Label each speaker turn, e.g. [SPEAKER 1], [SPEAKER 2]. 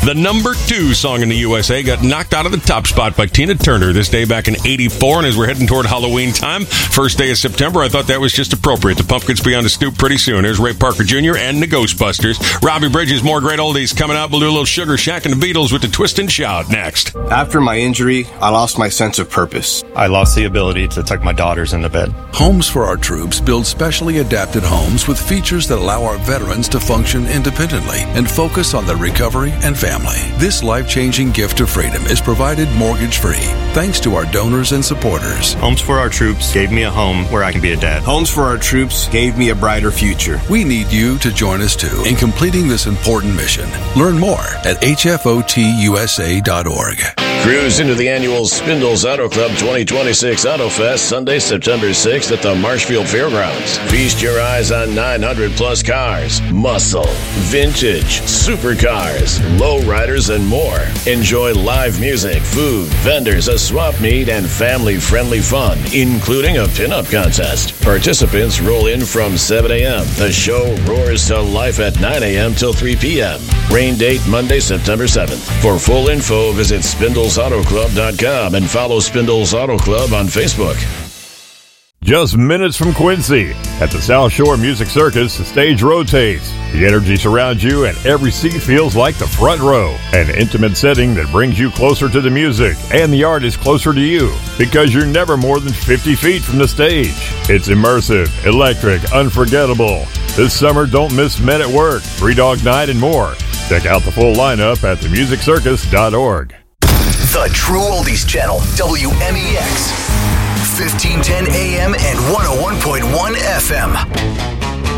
[SPEAKER 1] The number 2 song in the USA got knocked out of the top spot by Tina Turner this day back in 84. And as we're heading toward Halloween time, first day of September, I thought that was just appropriate. The Pumpkins be on the stoop pretty soon. There's Ray Parker Jr. and the Ghostbusters. Robbie Bridges, more great oldies coming out. We'll do a little Sugar Shack and the Beatles with the Twist and Shout next.
[SPEAKER 2] After my injury, I lost my sense of purpose.
[SPEAKER 3] I lost the ability to tuck my daughters into bed.
[SPEAKER 4] Homes for Our Troops builds specially adapted homes with features that allow our veterans to function independently and focus on their recovery and family. This life-changing gift of freedom is provided mortgage-free thanks to our donors and supporters.
[SPEAKER 3] Homes for Our Troops gave me a home where I can be a dad.
[SPEAKER 2] Homes for Our Troops gave me a brighter future.
[SPEAKER 4] We need you to join us too in completing this important mission. Learn more at hfotusa.org.
[SPEAKER 5] Cruise into the annual Spindles Auto Club 2026 Auto Fest Sunday, September 6th at the Marshfield Fairgrounds. Feast your eyes on 900 plus cars, muscle, vintage, supercars, lowriders, and more. Enjoy live music, food, vendors, a swap meet, and family-friendly fun, including a pinup contest. Participants roll in from 7 a.m. The show roars to life at 9 a.m. till 3 p.m. Rain date Monday, September 7th. For full info, visit SpindlesAutoClub.com and follow Spindles Auto Club on Facebook.
[SPEAKER 6] Just minutes from Quincy. At the South Shore Music Circus, the stage rotates. The energy surrounds you and every seat feels like the front row. An intimate setting that brings you closer to the music and the artist closer to you because you're never more than 50 feet from the stage. It's immersive, electric, unforgettable. This summer, don't miss Men at Work, Free Dog Night, and more. Check out the full lineup at themusiccircus.org.
[SPEAKER 7] The True Oldies Channel, WMEX. 1510 AM and 101.1 FM.